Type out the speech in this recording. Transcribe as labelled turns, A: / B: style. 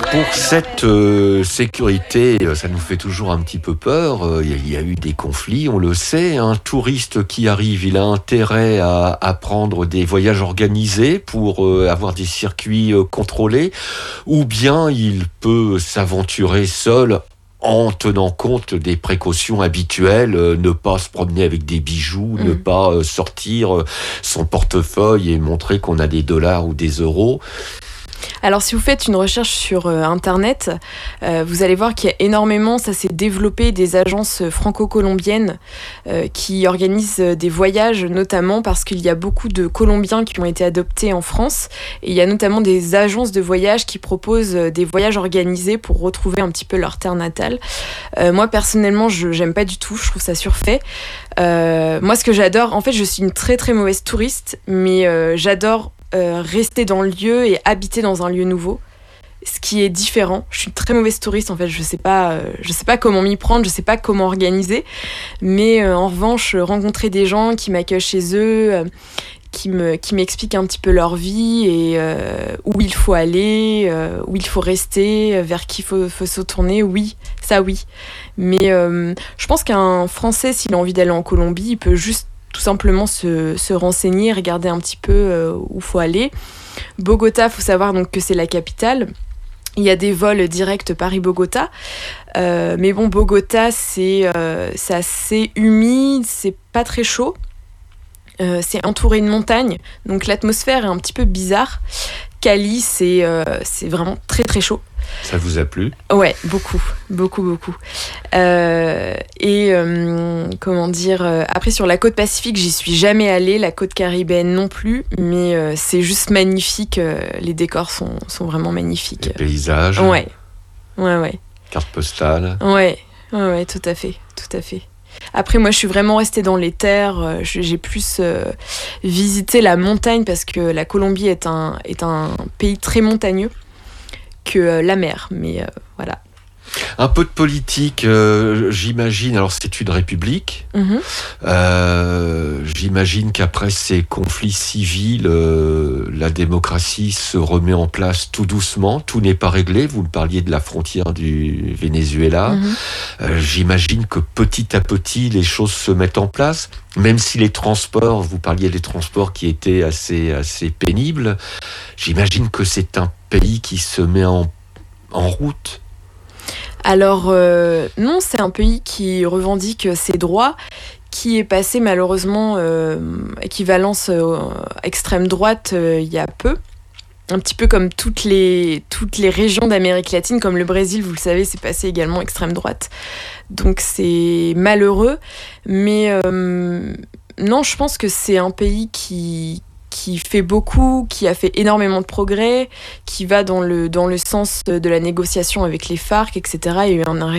A: Pour cette sécurité, ça nous fait toujours un petit peu peur. Il y a eu des conflits, on le sait. Un touriste qui arrive, il a intérêt à prendre des voyages organisés pour avoir des circuits contrôlés, ou bien il peut s'aventurer seul en tenant compte des précautions habituelles, ne pas se promener avec des bijoux, ne pas sortir son portefeuille et montrer qu'on a des dollars ou des euros.
B: Alors si vous faites une recherche sur Internet, vous allez voir qu'il y a énormément, ça s'est développé, des agences franco-colombiennes qui organisent des voyages, notamment parce qu'il y a beaucoup de Colombiens qui ont été adoptés en France. Et il y a notamment des agences de voyage qui proposent des voyages organisés pour retrouver un petit peu leur terre natale. Moi personnellement, j'aime pas du tout, je trouve ça surfait. Moi ce que j'adore, en fait je suis une très très mauvaise touriste, mais j'adore rester dans le lieu et habiter dans un lieu nouveau, ce qui est différent. Je suis une très mauvaise touriste en fait, je sais pas comment m'y prendre, je sais pas comment organiser, mais en revanche rencontrer des gens qui m'accueillent chez eux, qui m'expliquent un petit peu leur vie et où il faut aller, où il faut rester, vers qui faut se tourner, oui, ça oui. Mais je pense qu'un Français, s'il a envie d'aller en Colombie, il peut juste tout simplement se renseigner, regarder un petit peu où il faut aller. Bogota, il faut savoir donc que c'est la capitale. Il y a des vols directs Paris-Bogota. Mais bon, Bogota, c'est assez humide, c'est pas très chaud. C'est entouré de montagnes, donc l'atmosphère est un petit peu bizarre. Cali, c'est vraiment très très chaud.
A: Ça vous a plu ?
B: Ouais, beaucoup. Comment dire, après sur la côte Pacifique, j'y suis jamais allée, la côte caribéenne non plus, mais c'est juste magnifique, les décors sont vraiment magnifiques.
A: Les paysages ?
B: Ouais.
A: Carte postale ?
B: Ouais, tout à fait. Après, moi, je suis vraiment restée dans les terres. J'ai plus visité la montagne parce que la Colombie est un pays très montagneux que la mer. Mais voilà.
A: Un peu de politique, j'imagine. Alors, c'est une république. J'imagine qu'après ces conflits civils, la démocratie se remet en place tout doucement. Tout n'est pas réglé. Vous me parliez de la frontière du Venezuela. J'imagine que petit à petit, les choses se mettent en place. Même si les transports, vous parliez des transports qui étaient assez pénibles, j'imagine que c'est un pays qui se met en route.
B: Alors non, c'est un pays qui revendique ses droits, qui est passé malheureusement équivalence extrême droite il y a peu. Un petit peu comme toutes les régions d'Amérique latine, comme le Brésil, vous le savez, c'est passé également extrême droite. Donc c'est malheureux, mais non, je pense que c'est un pays qui fait beaucoup, qui a fait énormément de progrès, qui va dans le sens de la négociation avec les FARC, etc. Il y a eu un